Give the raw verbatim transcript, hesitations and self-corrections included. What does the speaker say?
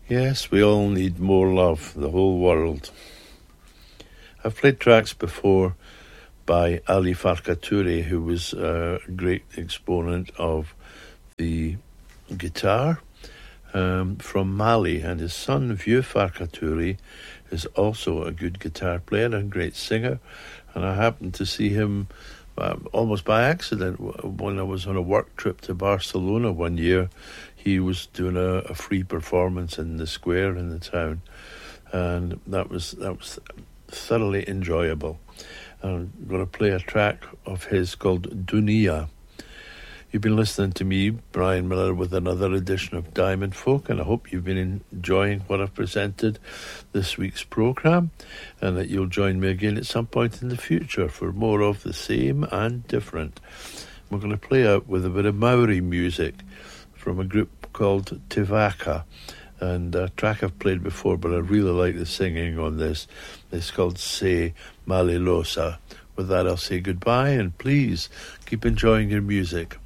Yes, we all need more love, the whole world. I've played tracks before by Ali Farka Touré, who was a great exponent of the guitar um, from Mali, and his son Vieux Farka Touré is also a good guitar player and a great singer, and I happened to see him uh, almost by accident when I was on a work trip to Barcelona one year. He was doing a, a free performance in the square in the town, and that was that was thoroughly enjoyable. I'm going to play a track of his called Dunia. You've been listening to me, Brian Miller, with another edition of Diamond Folk, and I hope you've been enjoying what I've presented this week's programme, and that you'll join me again at some point in the future for more of the same and different. We're going to play out with a bit of Maori music from a group called Tivaka, and a track I've played before, but I really like the singing on this. It's called Se Malilosa. With that, I'll say goodbye, and please keep enjoying your music.